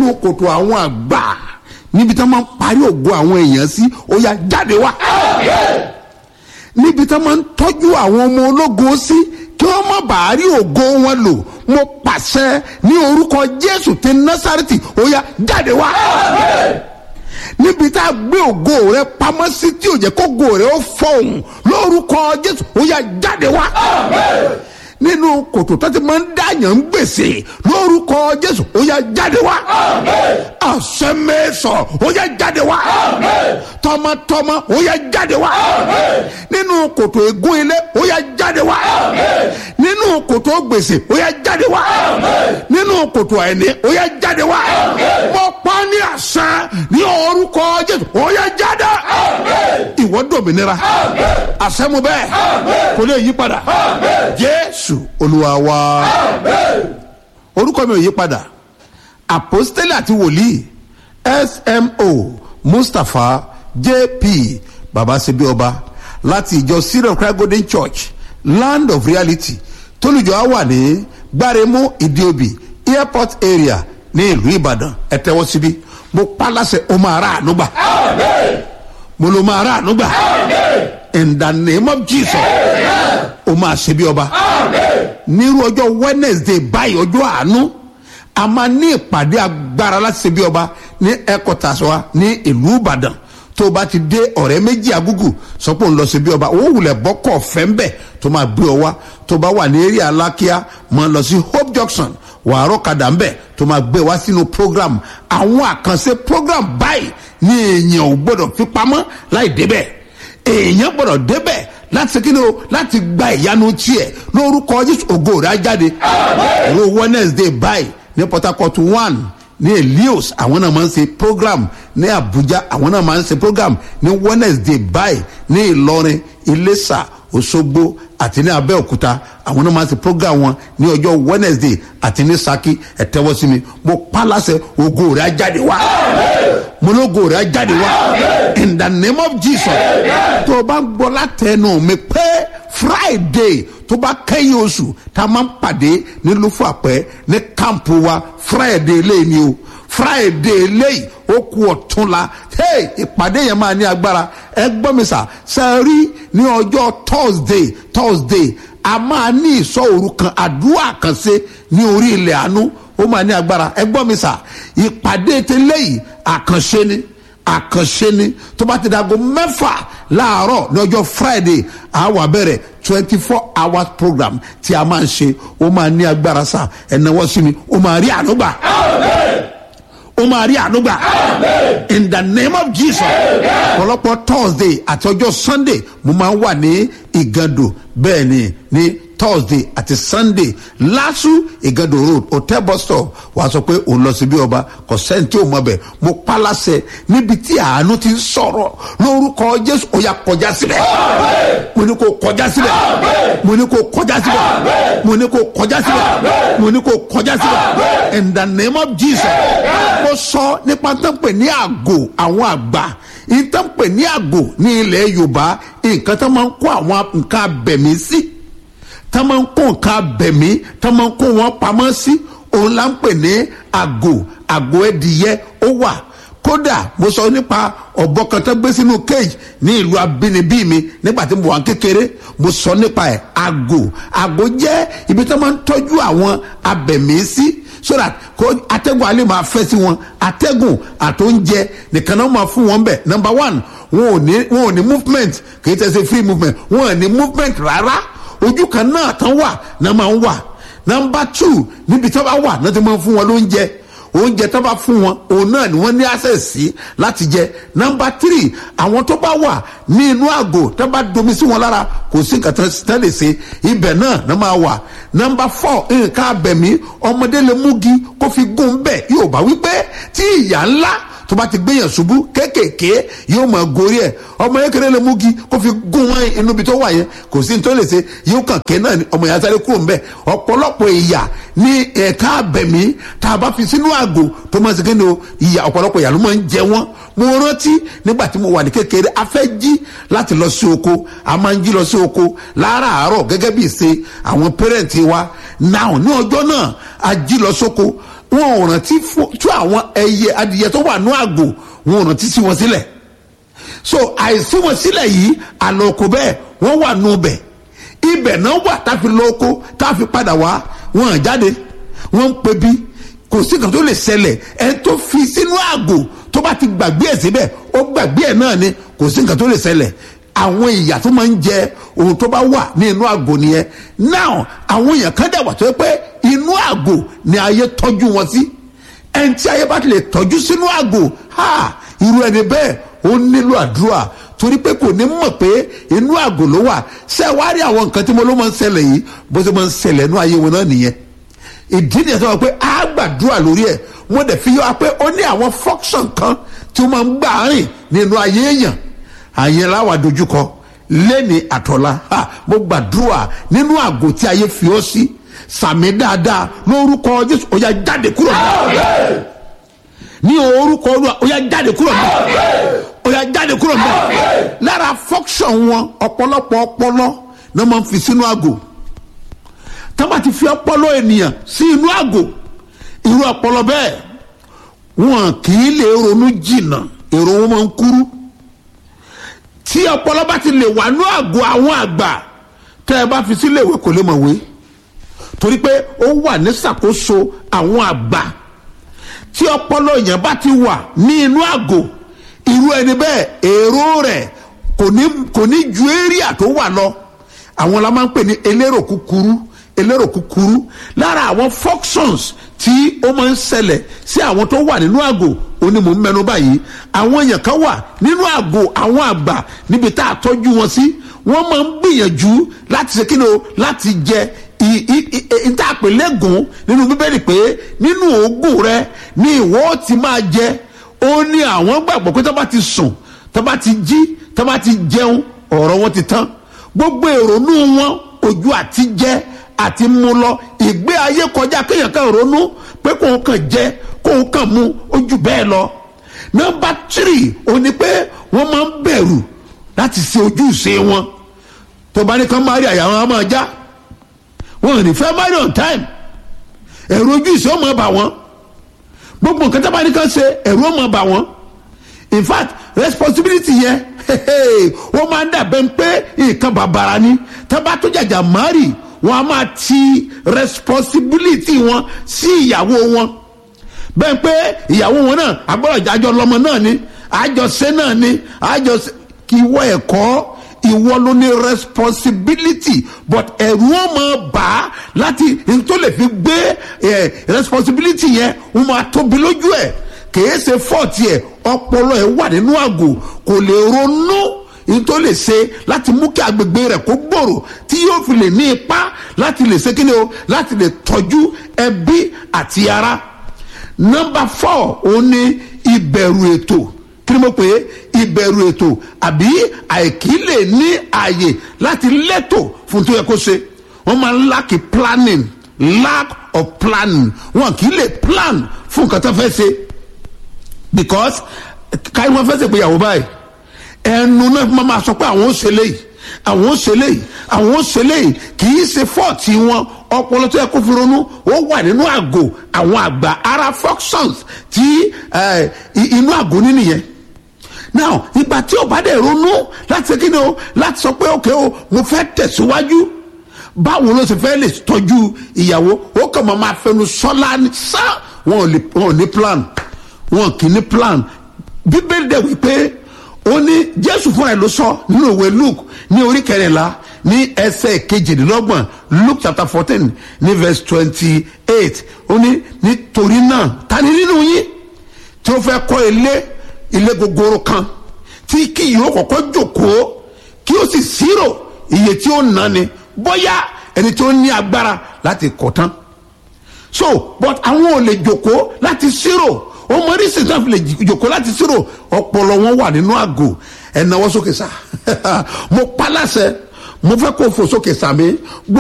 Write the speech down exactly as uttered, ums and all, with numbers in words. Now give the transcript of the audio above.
nínú kòtò àwọn àgbà níbi tí wọ́n máa ń parí ògo àwọn èèyàn sí ó yá jáde wá. níbi tí wọ́n máa ń tọ́jú àwọn ọmọ ológo sí kí wọ́n má bàa rí ògo wọn lò mo pàṣẹ ní orúkọ Jésù ti Násárẹ́tì ó yá jáde wá. níbi tá a gbé ògo rẹ pamọ́ sí tí ò jẹ́ kó ògo rẹ ó fọhùn lórúkọ Jésù ó yá jáde wá. nínú kòtò tó ti máa ń dàyàn ń gbèsè lórúkọ Jésù ó yá jáde wá. àṣẹ mẹ́sàn ó yá jáde wá. tọmọtọmọ ó yá jáde wá. nínú kòtò ègún ilé ó yá jáde wá. nínú kòtò gbèsè ó yá jáde wá. nínú kòtò àìní ó yá jáde wá. mo pa ní àṣẹ ní orúkọ Jésù ó yá jáde. ìwọ dòmìnira àṣẹ mu bẹ́ẹ̀ kò lè yí padà. Jésù Olúwa wa. orúkọ mi ò yí padà. àpọ́stélì àti wòlíì S M O Mustapha J P baba sebi ọba láti ìjọ Syrian Christ Golden Church Land of Reality tólùjọ á wà ní Gbáremú Ìdíòbí airport area ní ìlú Ìbàdàn. ẹ tẹ́wọ́ síbí mo pa láṣẹ o máa rà àánú gbà. mo ló máa rà àánú gbà. in the name of Jesus o máa ṣe bí ọba. nírú ọjọ́ Wednesday báyìí ọjọ́ àánú a máa ní ìpàdé agbára láti ṣe bí ọba ní headquarters wa ní ìlú Ìbàdàn. tó o bá ti dé ọ̀rẹ́ méjì agúgù sọ pé òun lọ ṣe bí ọba owó wulẹ̀ bọ́kọ̀ fẹ́ ń bẹ̀ tó máa gbé ọ wá. tó bá wà ní eré Alákíá máa lọ sí Hope Junction wàárọ̀ kadà ń bẹ̀ tó máa gbé wá sínú program. àwọn àkànṣe program báyìí ní èèyàn ò gbọ́dọ̀ fi pamọ́ láì débẹ̀. èèyàn gbọ́dọ̀ débẹ̀ láti kíni o láti gba ìyanu tiẹ̀ lórúkọ Jésù ògo rẹ̀ á jáde. ro Wednesday báyìí ní Port Harcourt one ní Elios àwọn náà máa ń ṣe program ní Abuja àwọn náà máa ń ṣe program ní Wednesday báyìí ní Ìlọrin Iléṣà Òṣogbo àti ní Abẹ́òkúta àwọn náà máa ń ṣe program wọn ní ọjọ́ Wednesday àti ní Ṣakí ẹ tẹ́wọ́ sí mi mo pa láṣẹ ògo rẹ̀ á jáde wá. mo lógo rẹ̀ á jáde wá. in the name of Jesus. tó o bá ń gbọ́ látẹnu mi pé Friday tó bá kẹ́yìn oṣù tá a máa ń pàdé ní Lúfàpẹ́ ní kámpù wa Friday lẹ́yìn ni o Friday lẹ́yìn ó kù ọ̀túnla hey ìpàdé yẹn máa ní agbára ẹ gbọ́ mi sà sẹ́rí ní ọjọ́ Thursday Thursday a máa ní ìsọ̀ òru kan àdúrà kan ṣe ní orí ilẹ̀ àánú ó máa ní agbára ẹ gbọ́ mi sà ìpàdé tẹ́lẹ̀ yìí àkànṣe ni àkànṣe ni tó bá ti dago mẹ́fà láàárọ̀ ní ọjọ́ Friday a wá bẹ̀rẹ̀ twenty four hours program tí a máa ń ṣe ó máa ní agbára sà ẹ̀nàwọ́ sí mi ó máa rí ànúgbà ó máa rí ànúgbà in the name of Jesus. ọ̀pọ̀lọpọ̀ Thursday àti ọjọ́ Sunday mo máa ń wà ní Ìgàndò bẹ́ẹ̀ ni ní Thursday àti Sunday Lásù Ìgàndò road hotel bus stop wàá sọ pé òun lọ sí bí ọba kò sẹ́ni tí ò mọ̀ bẹ̀ mo pa láṣẹ níbi tí àánú ti ń sọ̀rọ̀ lórúkọ Jésù ó yá kọjá síbẹ̀ mo ní kó kọjá síbẹ̀ mo ní kó kọjá síbẹ̀ mo ní kó kọjá síbẹ̀ mo ní kó kọjá síbẹ̀ in the name of Jesus. mo sọ nípa tó ń pè ní àgò àwọn àgbà ìtàn ń pè ní àgò ní ilẹ̀ Yorùbá nǹkan tó máa ń kó àwọn nǹkan abẹ̀mí sí tá máa ń kó nǹkan abẹ̀mí tá máa ń kó wọn pamọ́ sí òun là ń pè ní àgò àgò ẹdìyẹ ó wà kódà mo sọ nípa ọ̀bọ kan tó gbé sínú cage ní ìlú abínibí mi nígbà tí mo wà kékeré mo sọ nípa ẹ̀ àgò àgò jẹ́ ibi tó máa ń tọ́jú àwọn abẹ̀mí sí so that kó atẹ́gùn alẹ́ máa fẹ́ sí wọn atẹ́gùn àtóúnjẹ nìkan náà máa fún wọn bẹ̀ number one wọn ò ní wọn ò ní movement kì í tẹ̀sí free movement wọn ò ní movement rárá ojú kan náà tán wà náà máa ń wà number two níbi tí wọ́n bá wà náà ti máa ń fún wọn lóúnjẹ oúnjẹ tó bá fún wọn òun náà ni wọ́n ní access sí láti jẹ number three àwọn tó bá wà ní inú àgò tó bá domi sí wọn lára kò sí nǹkan tó lè ṣe ibẹ̀ náà náà máa wà number four nǹkan abẹ̀mí ọmọdé lè múgi kó fi gún bẹ́ẹ̀ yóò bá wípé tí ìyá ńlá tó bá ti gbéyàn ṣubú kéékèèké yóò máa gorí ẹ̀ ọmọ yẹn kéré lè múgi kó fi gún wọn inú ibi tó wà yẹn kò sí ní tó lè ṣe yóò kàn ké náà ni ọmọ yẹn sáré kúrò ńbẹ̀ ọ̀pọ̀lọpọ̀ ìyà ní ẹ̀ka abẹ̀mí tá a bá fi sínú àgò tó máa ń segin ní o ìyà ọ̀pọ̀lọpọ̀ ìyà ló máa ń jẹ wọ́n mo rántí nígbà tí mo wà ní kékeré a fẹ́ jí láti lọ sí oko a máa ń jí lọ sí oko láràárọ̀ gẹ́gẹ́ bí ìṣe àwọn pẹ́rẹ́ǹtì wa náà ní ọjọ́ náà a jí lọ sóko wọn ò rántí tú àwọn ẹyẹ adìyẹ tó wà ní àgò wọn ò rántí sí wọn sílẹ̀ so àìsí wọn sílẹ̀ yìí àlòkù bẹ́ẹ̀ wọ́n wà nù bẹ̀ ibẹ̀ náà wà táfi lóko táfi padà wá wọn à jáde wọ́n ń pe bí kò sí kan tó lè ṣẹlẹ̀ ẹni tó fi sínú àgò tó bá ti gbàgbé ẹ̀ síbẹ̀ ó gbàgbé ẹ̀ náà ni kò sí nǹkan tó lè ṣẹlẹ̀ àwọn ìyà tó máa ń jẹ ohun tó bá wà ní inú àgò nìyẹn now àwọn èèyàn kan dàgbà tó yẹ pé inú àgò ni ayé tọ́jú wọn sí ẹni tí ayé bá ti lè tọ́jú sínú àgò ha irú ẹni bẹ́ẹ̀ ó nílò àdúrà torí pé kò ní mọ̀ pé inú àgò ló wà ṣé wàá rí àwọn nǹkan tí mo ló máa ń ṣẹlẹ̀ yìí bó ṣe máa ń ṣẹlẹ̀ inú ayé wọn náà nìyẹn ìdí nìyẹn tó wà pé a gbàdúrà lórí ẹ̀ mo dẹ̀ fi yọ wa pé ó ní àwọn function kan tí ó máa ń gbà rìn nínú ayé èèyàn àyẹn láwa dojúkọ lẹ́ni àtọ̀la ha mo gbàdúrà nínú àgò tí ayé fi ó sí sàmì dáadáa lórúkọ Jésù ó yá jáde kúrò náà ní orúkọ Olúwa ó yá jáde kúrò náà ó yá jáde kúrò náà lára function wọn ọ̀pọ̀lọpọ̀ ọpọlọ náà máa ń fi sínú àgò tá bá ti fi ọpọlọ ènìyàn sí inú àgò irú ọpọlọ bẹ́ẹ̀ wọn kì í lè ronú jìnnà èrò wọn máa ń kúrú tí ọpọlọ bá ti lè wà ní àgò àwọn àgbà tẹ́ ẹ bá fi sílé ìwé kò lè mọ̀ wé torí pé ó wà ní ṣàkóso àwọn àgbà tí ọpọlọ èèyàn bá ti wà ní inú àgò irú ẹni bẹ́ẹ̀ èrò rẹ̀ kò ní kò ní ju area tó wà lọ àwọn la máa ń pè ní elérò kúkúrú elérò kúkúrú lára àwọn functions tí ó máa ń ṣẹlẹ̀ sí àwọn tó wà nínú àgò onímọ̀ ń mẹ́nu báyìí àwọn èèyàn kan wà nínú àgò àwọn àgbà níbi tá a tọ́jú wọn sí wọ́n máa ń gbìyànjú láti ṣe kíni o láti jẹ ìtàpè lẹ́gùn nínú bíbélì pé nínú òógùn rẹ ni ìwọ ti máa jẹ ó ní àwọn gbàgbọ́ pé tó bá ti sùn tó bá ti jí tó bá ti jẹun ọ̀rọ̀ wọn ti tán gbogbo èrònú wọn ojú àti jẹ àti mú lọ ìgbé ayé kọjá kéèyàn kan ronú pé kóun kàn jẹ kóun kàn mú ojú bẹ́ẹ̀ lọ. nọ́mbà tírì ó ní pé wọ́n máa ń bẹ̀rù láti ṣe ojúṣe wọn tó bá ní kán má rí àyà wọn á máa já wọn ò ní fẹ́ marry on time ẹ̀rù ojúṣe ó máa bà wọ́n gbogbo nǹkan tó bá ní kán ṣe ẹ̀rù ó máa bà wọ́n in fact responsibility yẹn ó máa ń dàbẹ̀ pé nǹkan bàbàrà ni tó bá tó jàjà marry wọn a máa ti responsibility wọn sí ìyàwó wọn bẹ́ẹ̀ pé ìyàwó wọn náà agbọ́dọ̀ àjọ lọ́mọ náà ni àjọṣe náà ni àjọṣe kí ìwọ ẹ̀kọ́ ìwọ ló ní responsibility but ẹ̀rù wọn máa bà á láti tó lè fi gbé responsibility yẹn wọn máa tóbi lójú ẹ̀ kìí ṣe fọ́ọ̀tì ẹ̀ ọpọlọ ẹ̀ wà nínú àgò kò lè ronú tó lè ṣe láti mú kí agbègbè rẹ̀ kó gbòòrò tí yóò fi lè ní ipá láti lè ṣe kí ni o láti lè tọ́jú ẹbí àti ara. nọ́mbà four òun ni ìbẹ̀rù ètò kí ni mo pè é ìbẹ̀rù ètò àbí àìkí lè ní ààyè láti lẹ́tò fún tó yẹ kó ṣe wọ́n máa ń lack planning lack of planning wọn kì í lè plan fún nǹkan tó fẹ́ ṣe because káyọ̀ wọn fẹ́ ṣe pé ìyàwó báyìí ẹnu náà máa ma sọ pé àwọn ó ṣe léyìí àwọn ó ṣe léyìí àwọn ó ṣe léyìí kì í ṣe fọ́ọ̀tì wọn ọpọlọ tó yẹ kó fi ronú ó wà nínú àgò àwọn àgbà ara functions tí inú àgò ní nìyẹn now ìgbà tí o bá dẹ̀ ronú láti ṣe kí ni o láti sọ pé òkè o mo fẹ́ tẹ̀síwájú báwo ló ṣe fẹ́ lè tọ́jú ìyàwó ó kàn máa máa fẹnu sọ́lá ní sá wọn ò ní plan wọn kì í ní plan bíbélì dẹ̀ wípé ó ní jésù fúnra ẹ̀ ló sọ nínú ìwé luke ní orí kẹrìnlá ní ẹsẹ̀ kejìdínlọ́gbọ̀n luke chapter fourteen ní verse twenty eight ó ní nítorí náà ta ni nínú yín tí ó fẹ́ kọ́ ilé ilé gogoro kan tí kì yóò kọ́kọ́ jókòó kí ó sì ṣírò iye tí ó ná ni bóyá ẹni tí ó ní agbára láti kọ́ tán so but àwọn ò lè jókòó láti ṣírò ọmọdé sì náà fi lè jòkó láti ṣírò ọpọlọ wọn wà nínú àgò ẹnáwó sókè sá mo pa láṣẹ mo fẹ́ kó fò sókè sá mi.